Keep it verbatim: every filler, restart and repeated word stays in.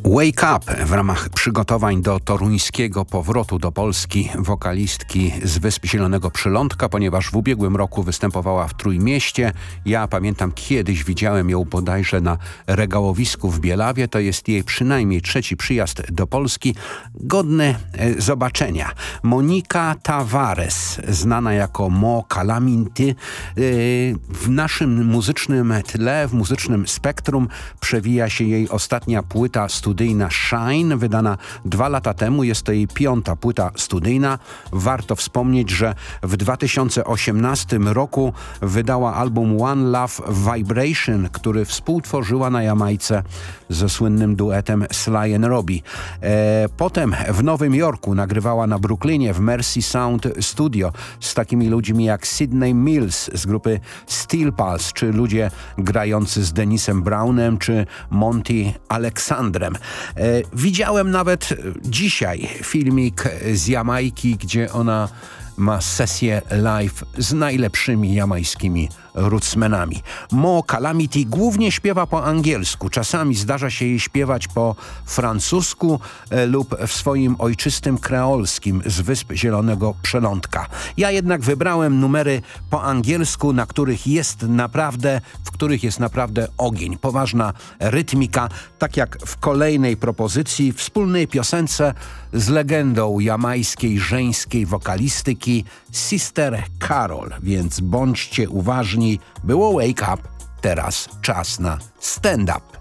Wake Up w ramach przygotowań do toruńskiego powrotu do Polski wokalistki z Wysp Zielonego Przylądka, ponieważ w ubiegłym roku występowała w Trójmieście. Ja pamiętam, kiedyś widziałem ją bodajże na regałowisku w Bielawie. To jest jej przynajmniej trzeci przyjazd do Polski. Godny e, zobaczenia. Monika Tavares, znana jako Mo Calamity, e, w naszym muzycznym tle, w muzycznym spektrum przewija się jej ostatnia płyta studyjna Shine, wydana dwa lata temu. Jest to jej piąta płyta studyjna. Warto wspomnieć, że w dwa tysiące osiemnastym roku wydała album One Love Vibration, który współtworzyła na Jamajce ze słynnym duetem Sly and Robbie. E, potem w Nowym Jorku nagrywała na Brooklynie w Mercy Sound Studio z takimi ludźmi jak Sydney Mills z grupy Steel Pulse, czy ludzie grający z Denisem Brownem, czy Monty Alexandrem. E, widziałem nawet dzisiaj filmik z Jamajki, gdzie ona ma sesję live z najlepszymi jamajskimi rootsmenami. Mo Calamity głównie śpiewa po angielsku. Czasami zdarza się jej śpiewać po francusku e, lub w swoim ojczystym kreolskim z Wysp Zielonego Przylądka. Ja jednak wybrałem numery po angielsku, na których jest naprawdę, w których jest naprawdę ogień, poważna rytmika, tak jak w kolejnej propozycji, wspólnej piosence z legendą jamajskiej żeńskiej wokalistyki Sister Carol, więc bądźcie uważni. Było Wake Up, teraz czas na Stand Up.